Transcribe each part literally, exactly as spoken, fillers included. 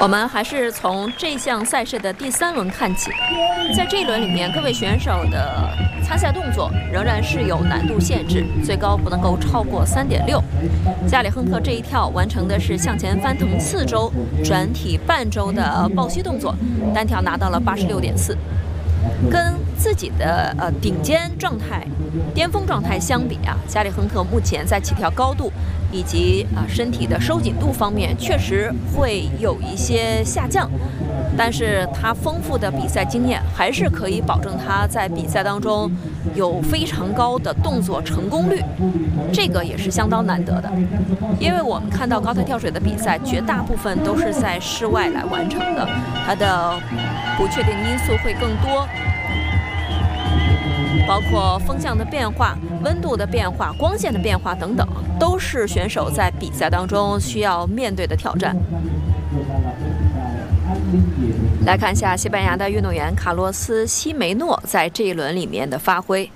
我们还是从这项赛事的第三轮看起。在这一轮里面，各位选手的参赛动作仍然是有难度限制，最高不能够超过三点六。加里亨特这一跳完成的是向前翻腾四周、转体半周的抱膝动作，单跳拿到了八十六点四。跟自己的呃顶尖状态、巅峰状态相比啊，加里亨特目前在起跳高度以及啊身体的收紧度方面确实会有一些下降，但是他丰富的比赛经验还是可以保证他在比赛当中有非常高的动作成功率，这个也是相当难得的。因为我们看到高台跳水的比赛，绝大部分都是在室外来完成的，它的不确定因素会更多，包括风向的变化、温度的变化、光线的变化等等，都是选手在比赛当中需要面对的挑战。来看一下西班牙的运动员卡洛斯·西梅诺在这一轮里面的发挥。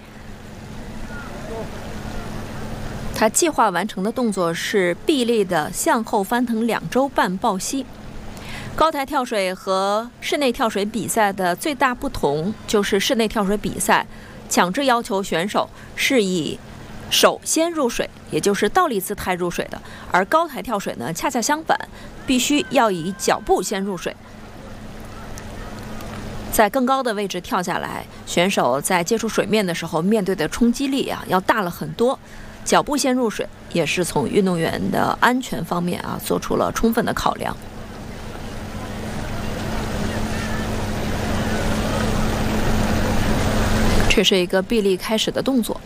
他计划完成的动作是臂力的向后翻腾两周半抱膝。高台跳水和室内跳水比赛的最大不同就是室内跳水比赛强制要求选手是以手先入水，也就是倒立姿态入水的，而高台跳水呢恰恰相反，必须要以脚步先入水。在更高的位置跳下来，选手在接触水面的时候面对的冲击力啊要大了很多，脚步先入水也是从运动员的安全方面啊做出了充分的考量。这是一个臂力开始的动作。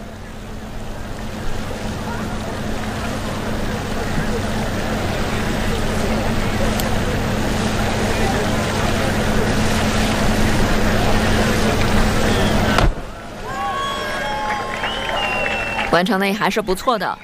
完成的也还是不错的。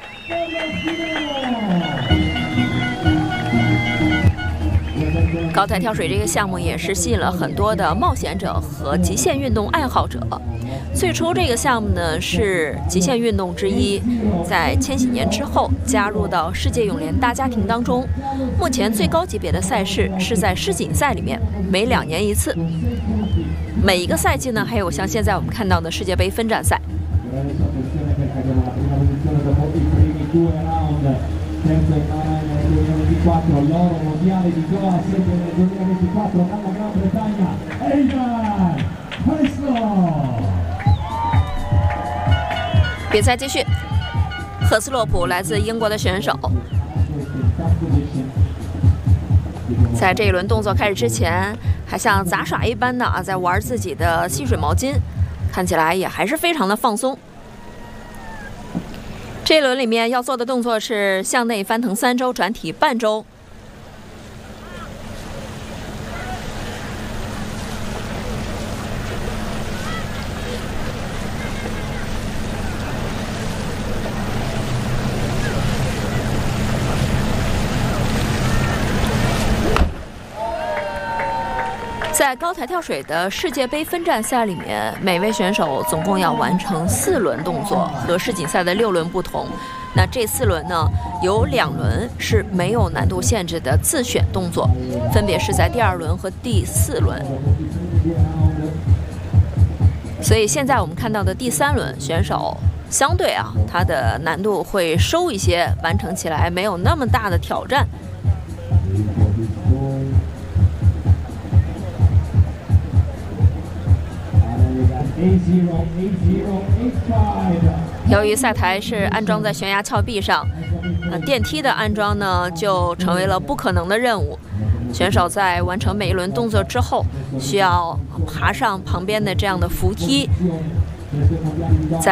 高台跳水这个项目也是吸引了很多的冒险者和极限运动爱好者。最初这个项目呢是极限运动之一，在千禧年之后加入到世界泳联大家庭当中。目前最高级别的赛事是在世锦赛里面，每两年一次。每一个赛季呢还有像现在我们看到的世界杯分站赛。比赛继续，赫斯洛普来自英国的选手，在这一轮动作开始之前，还像杂耍一般的啊，在玩自己的吸水毛巾，看起来也还是非常的放松。这一轮里面要做的动作是向内翻腾三周，转体半周。在高台跳水的世界杯分站赛里面，每位选手总共要完成四轮动作，和世锦赛的六轮不同。那这四轮呢，有两轮是没有难度限制的自选动作，分别是在第二轮和第四轮。所以现在我们看到的第三轮选手，相对啊，它的难度会收一些，完成起来没有那么大的挑战。由于赛台是安装在悬崖峭壁上，呃，电梯的安装呢就成为了不可能的任务。选手在完成每一轮动作之后，需要爬上旁边的这样的扶梯，在